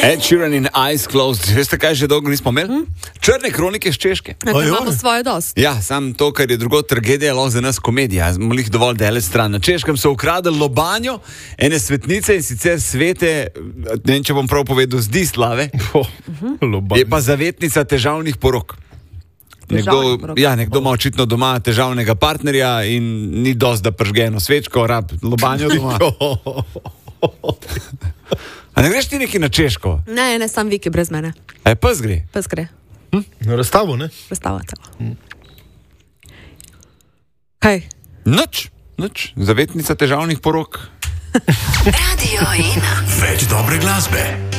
Ed Sheeran in Eyes Closed. Veste, kaj že dolgo nismo imeli? Črne kronike z Češke. Imamo svoje dost. Ja, sam to, kar je drugo tragedija, lahko za nas komedija. Smo jih dovolj daleč stran. Na Češkem so ukradli lobanjo ene svetnice in sicer svete, ne vem, če bom prav povedal, Zdislave. Je pa zavetnica težavnih porok. Nekdo ima očitno doma težavnega partnerja in ni dosti, da pržge eno svečko, rab lobanjo doma. A ne greš ti neki na Češko? Ne, sam Viki brez mene. Pes gre? Pes gre. Na razstavo, ne? Razstava celo. Kaj? Nič. Zavetnica težavnih porok. Radio 1. Več dobre glasbe.